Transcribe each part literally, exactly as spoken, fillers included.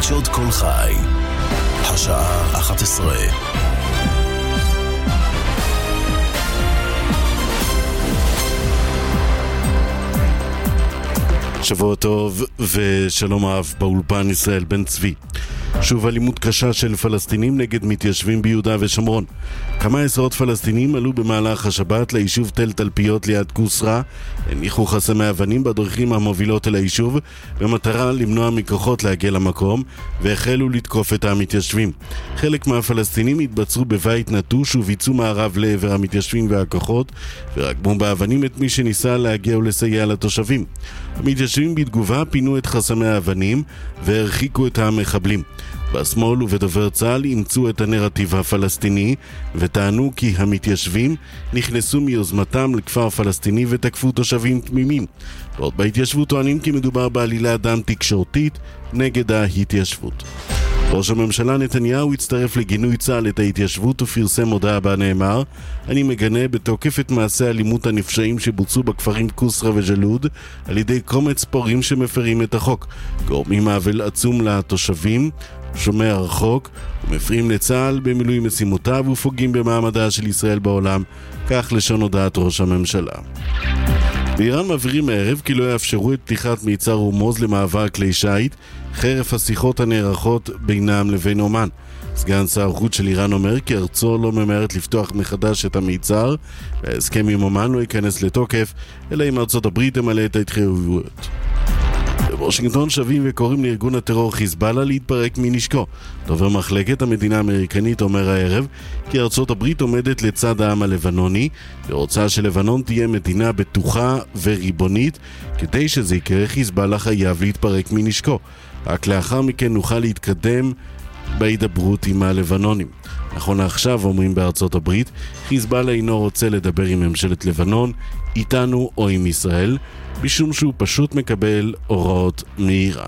חדשות כל חי, השעה אחת עשרה. שבוע טוב ושלום אהב, באולפן ישראל בן צבי. שוב אלימות קשה של פלסטינים נגד מתיישבים ביהודה ושומרון. כמה עשרות פלסטינים עלו במהלך השבת ליישוב תל תלפיות ליד קוסרה, הניחו חסמי אבנים בדרכים המובילות אל היישוב במטרה למנוע מכוחות להגיע למקום, והחלו לתקוף את המתיישבים. חלק מהפלסטינים התבצרו בבית נטוש וביצעו מערב לעבר המתיישבים והכוחות, ורגמו באבנים את מי שניסה להגיע ולסייע לתושבים. המתיישבים בתגובה פינו את חסמי האבנים והרחיקו את המחבלים. בשמאל ובדובר צה"ל אימצו את הנרטיב הפלסטיני וטענו כי המתיישבים נכנסו מיוזמתם לכפר פלסטיני ותקפו תושבים תמימים. ועוד בהתיישבות טוענים כי מדובר בעלילה דם תקשורתית נגד ההתיישבות. ראש הממשלה נתניהו הצטרף לגינוי צה"ל את ההתיישבות ופרסם הודעה בה נאמר: אני מגנה בתוקף את מעשי האלימות הנפשעים שבוצעו בכפרים קוסרה וג'לוד על ידי קומץ פורעים שמפרים את החוק, גורמים עוול עצום לתושבים, שומע רחוק ומפריעים לצה"ל במילוי משימותיו ופוגעים במעמדה של ישראל בעולם, כך לשון הודעת ראש הממשלה. באיראן מבהירים הערב כי לא יאפשרו את פתיחת מיצר הורמוז למעבר כלי שיט חרף השיחות הנערכות בינם לבין אומן. סגן שר החוץ של איראן אומר כי ארצו לא ממהרת לפתוח מחדש את המיצר, וההסכם עם אומן לא ייכנס לתוקף אלא אם ארצות הברית תמלא את ההתחייבויות. בוושינגטון שבים וקוראים לארגון הטרור חיזבאללה להתפרק מנשקו. דובר מחלקת המדינה האמריקנית אומר הערב כי ארצות הברית עומדת לצד העם הלבנוני ורוצה שלבנון תהיה מדינה בטוחה וריבונית. כדי שזה יקרה, חיזבאללה חייב להתפרק מנשקו. רק לאחר מכן נוכל להתקדם בהידברות עם הלבנונים. נכון עכשיו אומרים בארצות הברית, חיזבאללה אינו רוצה לדבר עם ממשלת לבנון, איתנו או עם ישראל, משום שהוא פשוט מקבל הוראות מאיראן.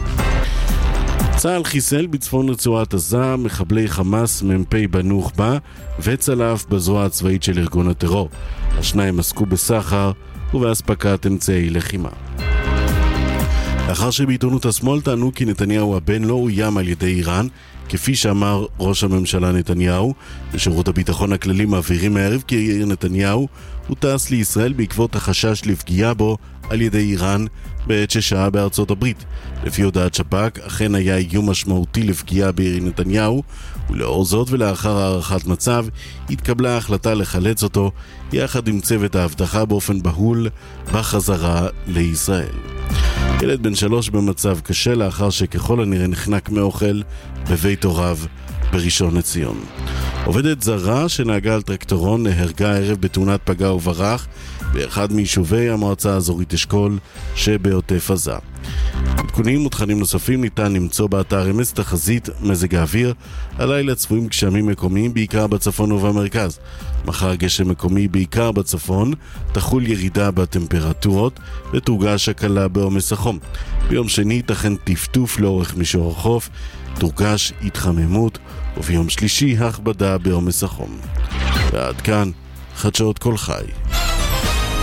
צה"ל חיסל בצפון רצועת עזה מחבלי חמאס מ"פ בנוח'בה וצלף בזרוע הצבאית של ארגון הטרור. השניים עסקו בסחר ובהספקת אמצעי לחימה. לאחר שבעיתונות השמאל טענו כי נתניהו הבן לא אוים על ידי איראן, כפי שאמר ראש הממשלה נתניהו, בשירות הביטחון הכללי מבהירים הערב כי יאיר נתניהו הוא טס לישראל בעקבות החשש לפגיעה בו על ידי איראן בעת ששהה בארצות הברית. לפי הודעת שב"כ, אכן היה איום משמעותי לפגיעה ביאיר נתניהו, ולאור זאת ולאחר הערכת מצב התקבלה ההחלטה לחלץ אותו יחד עם צוות האבטחה באופן בהול בחזרה לישראל. ילד בן שלוש במצב קשה לאחר שככל הנראה נחנק מאוכל בבית הוריו בראשון לציון. עובדת זרה שנהגה על טרקטורון נהרגה הערב בתאונת פגע וברח באחד מיישובי המועצה האזורית אשכול שבעוטף עזה. עדכונים ותכנים נוספים ניתן למצוא באתר אמס תחזית מזג האוויר. הלילה צפויים גשמים מקומיים בעיקר בצפון ובמרכז. מחר גשם מקומי בעיקר בצפון, תחול ירידה בטמפרטורות ותורגש הקלה בעומס החום. ביום שני ייתכן טפטוף לאורך מישור החוף, תורגש התחממות, וביום שלישי הכבדה בעומס החום. ועד כאן חדשות כל חי.